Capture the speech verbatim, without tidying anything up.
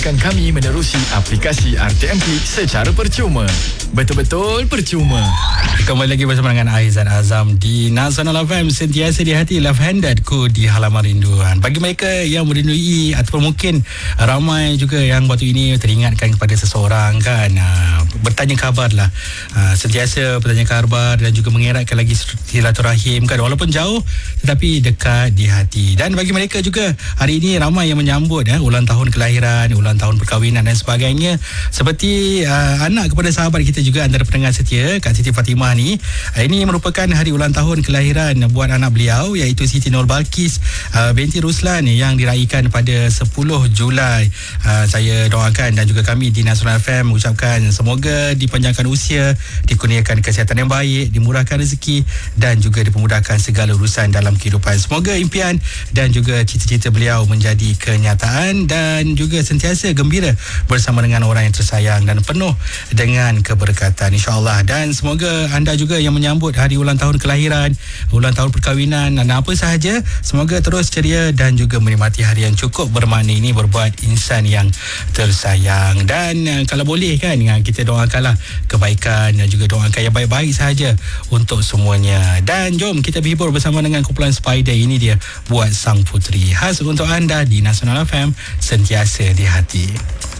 Kan kami menerusi aplikasi R T M P secara percuma. Betul-betul percuma. Kembali lagi bersama dengan Aizan Azam di Nasional F M, sentiasa di hati, left-handedku di halaman rinduan. Bagi mereka yang merindui ataupun mungkin ramai juga yang waktu ini teringatkan kepada seseorang kan, uh, bertanya khabar lah, uh, sentiasa bertanya khabar dan juga mengeratkan lagi silaturahim kan, walaupun jauh tetapi dekat di hati. Dan bagi mereka juga hari ini ramai yang menyambut eh, ulang tahun kelahiran, ulang tahun perkahwinan dan sebagainya. Seperti uh, anak kepada sahabat kita juga, antara pendengar setia Kak Siti Fatimah ni, uh, ini merupakan hari ulang tahun kelahiran buat anak beliau, iaitu Siti Nur Balkis uh, binti Ruslan yang diraihkan pada sepuluh Julai. uh, Saya doakan dan juga kami di Nasional F M mengucapkan semoga dipanjangkan usia, dikurniakan kesihatan yang baik, dimurahkan rezeki dan juga dipermudahkan segala urusan dalam kehidupan. Semoga impian dan juga cita-cita beliau menjadi kenyataan dan juga sentiasa gembira bersama dengan orang yang tersayang dan penuh dengan keberkatan, insya-Allah. Dan semoga anda juga yang menyambut hari ulang tahun kelahiran, ulang tahun perkahwinan dan apa sahaja, semoga terus ceria dan juga menikmati hari yang cukup bermakna ini berbuat insan yang tersayang. Dan uh, kalau boleh kan, kita doakanlah kebaikan dan juga doakan yang baik-baik sahaja untuk semuanya. Dan jom kita berhibur bersama dengan kumpulan Spider. Ini dia Buat Sang Puteri, khas untuk anda di Nasional F M, sentiasa di hati.